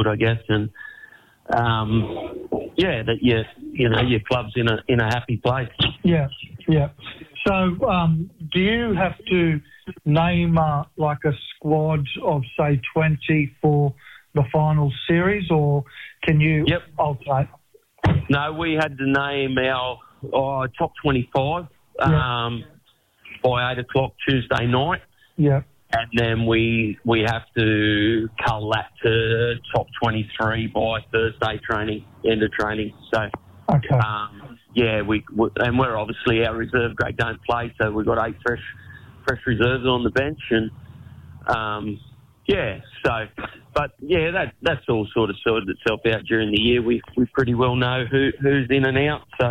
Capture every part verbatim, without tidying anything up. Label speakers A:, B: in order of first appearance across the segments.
A: I guess, and um, yeah, that you you know your club's in a in a happy place.
B: Yeah, yeah. So, um, do you have to name uh, like a squad of say twenty for the final series, or can you?
A: Yep.
B: Okay.
A: No, we had to name our oh, top twenty-five
B: Yeah.
A: um, by eight o'clock Tuesday night.
B: Yeah.
A: And then we we have to cull that to top twenty-three by Thursday training, end of training. So,
B: Okay.
A: um, yeah, we, we and we're obviously our reserve grade don't play, so we've got eight fresh fresh reserves on the bench, and um, yeah, so but yeah, that that's all sort of sorted itself out during the year. We we pretty well know who who's in and out. So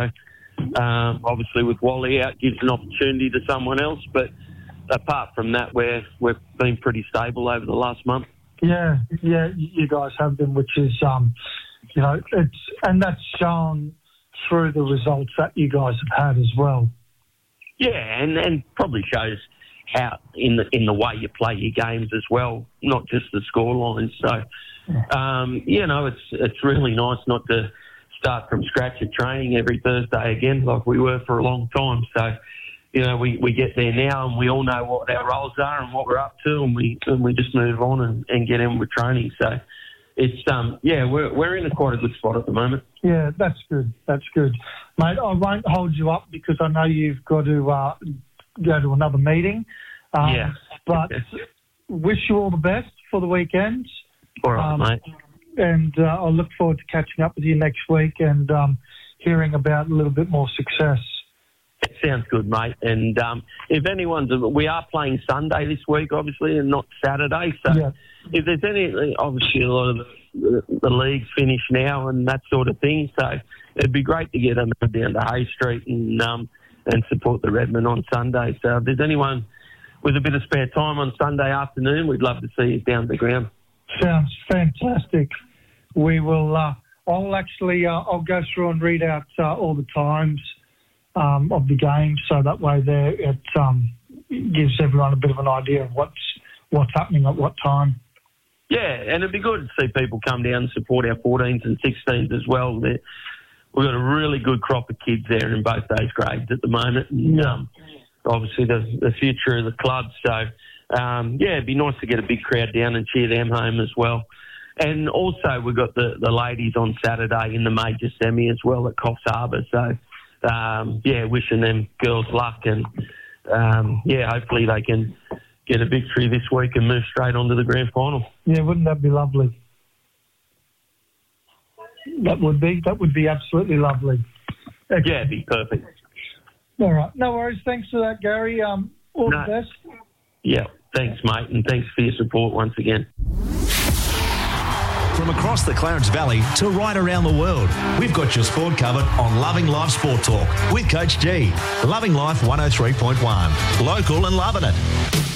A: um, obviously with Wally out gives an opportunity to someone else, but apart from that, we're, we've been pretty stable over the last month.
B: Yeah, yeah, you guys have been, which is, um, you know, it's and that's shown through the results that you guys have had as well.
A: Yeah, and, and probably shows how in the in the way you play your games as well, not just the scorelines. So, um, you know, it's it's really nice not to start from scratch at training every Thursday again like we were for a long time. So, you know, we, we get there now and we all know what our roles are and what we're up to, and we and we just move on and, and get in with training. So it's, um yeah, we're we're in a quite a good spot at the moment.
B: Yeah, that's good. That's good. Mate, I won't hold you up because I know you've got to uh, go to another meeting. Um,
A: yeah.
B: But wish you all the best for the weekend.
A: All right,
B: um,
A: mate.
B: And uh, I look forward to catching up with you next week and um, hearing about a little bit more success.
A: It sounds good, mate. And um, if anyone's, we are playing Sunday this week, obviously, and not Saturday. So
B: Yeah.
A: if there's any, obviously, a lot of the, the leagues finish now and that sort of thing. So it'd be great to get them down to Hay Street and um, and support the Redmen on Sunday. So if there's anyone with a bit of spare time on Sunday afternoon, we'd love to see you down the ground.
B: Sounds fantastic. We will. Uh, I'll actually. Uh, I'll go through and read out uh, all the times um, of the game, so that way there it um, gives everyone a bit of an idea of what's what's happening at what time.
A: Yeah, and it'd be good to see people come down and support our fourteens and sixteens as well. They're, we've got a really good crop of kids there in both those grades at the moment. And,
B: Yeah.
A: um, obviously the, the future of the club. So, um, yeah, it'd be nice to get a big crowd down and cheer them home as well. And also we've got the, the ladies on Saturday in the major semi as well at Coffs Harbour. So, um, yeah, wishing them girls luck and, um, yeah, hopefully they can get a victory this week and move straight on to the grand final.
B: Yeah, wouldn't that be lovely? That would be. That would be absolutely lovely. Excellent.
A: Yeah, it'd be perfect.
B: All right. No worries. Thanks for that, Gary. Um, all
A: No.
B: the best.
A: Yeah, thanks, mate, and thanks for your support once again.
C: From across the Clarence Valley to right around the world, we've got your sport covered on Loving Life Sport Talk with Coach G. Loving Life one oh three point one. Local and loving it.